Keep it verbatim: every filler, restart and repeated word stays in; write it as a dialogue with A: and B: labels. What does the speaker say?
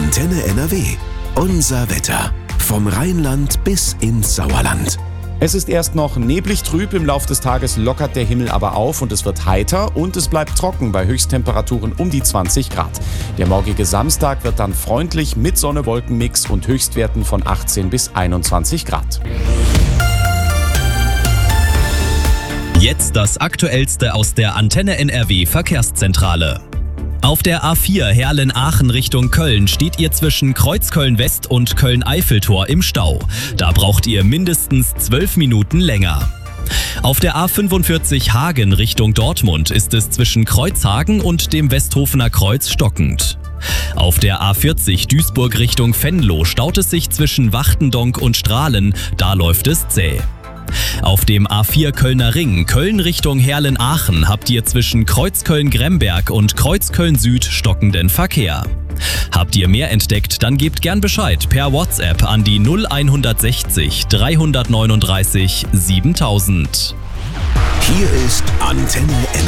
A: Antenne N R W. Unser Wetter. Vom Rheinland bis ins Sauerland.
B: Es ist erst noch neblig trüb, im Lauf des Tages lockert der Himmel aber auf und es wird heiter und es bleibt trocken bei Höchsttemperaturen um die zwanzig Grad. Der morgige Samstag wird dann freundlich mit Sonne-Wolken-Mix und Höchstwerten von achtzehn bis einundzwanzig Grad.
C: Jetzt das Aktuellste aus der Antenne N R W Verkehrszentrale. Auf der A vier Herlen-Aachen Richtung Köln steht ihr zwischen Kreuzköln-West und Köln-Eiffeltor im Stau. Da braucht ihr mindestens zwölf Minuten länger. Auf der A fünfundvierzig Hagen Richtung Dortmund ist es zwischen Kreuzhagen und dem Westhofener Kreuz stockend. Auf der A vierzig Duisburg Richtung Venlo staut es sich zwischen Wachtendonk und Strahlen, da läuft es zäh. Auf dem A vier Kölner Ring, Köln Richtung Herlen-Aachen, habt ihr zwischen Kreuzköln-Gremberg und Kreuzköln-Süd stockenden Verkehr. Habt ihr mehr entdeckt, dann gebt gern Bescheid per WhatsApp an die null sechs eins drei neun drei siebentausend.
A: Hier ist Antenne N R W.